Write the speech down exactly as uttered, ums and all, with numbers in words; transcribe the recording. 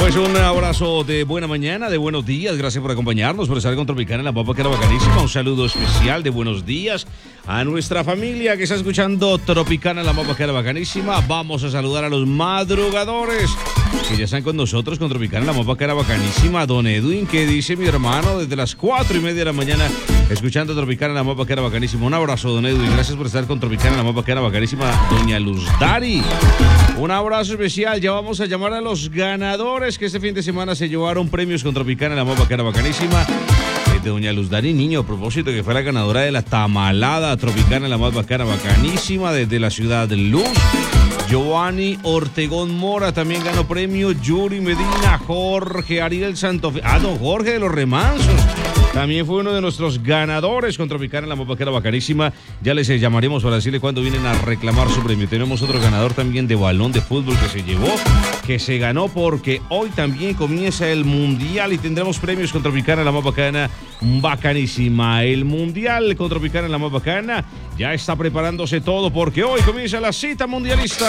Pues un abrazo de buena mañana, de buenos días. Gracias por acompañarnos, por estar con Tropicana en la Papa, que era bacanísima. Un saludo especial de buenos días a nuestra familia que está escuchando Tropicana en la Papa, que era bacanísima. Vamos a saludar a los madrugadores que ya están con nosotros con Tropicana en la Papa, que era bacanísima. Don Edwin, que dice mi hermano, desde las cuatro y media de la mañana, escuchando Tropicana en la Papa, que era bacanísima. Un abrazo, don Edwin. Gracias por estar con Tropicana en la Papa, que era bacanísima. Doña Luz Dari, un abrazo especial. Ya vamos a llamar a los ganadores que este fin de semana se llevaron premios con Tropicana en la Mopa, que era bacanísima. De doña Luz Dari Niño, a propósito, que fue la ganadora de la tamalada Tropicana en la Mopa, que era bacanísima, desde la ciudad de Luz. Giovanni Ortegón Mora también ganó premio. Yuri Medina, Jorge Ariel Santofi. Ah, don Jorge de los Remansos también fue uno de nuestros ganadores con Tropicana en la Mopa, que era bacanísima. Ya les llamaremos para decirle cuándo vienen a reclamar su premio. Tenemos otro ganador también de balón de fútbol que se llevó, que se ganó, porque hoy también comienza el Mundial y tendremos premios con Tropicana en la Mopa, bacana, bacanísima. El Mundial con Tropicana en la Mopa, bacana, ya está preparándose todo, porque hoy comienza la cita mundialista.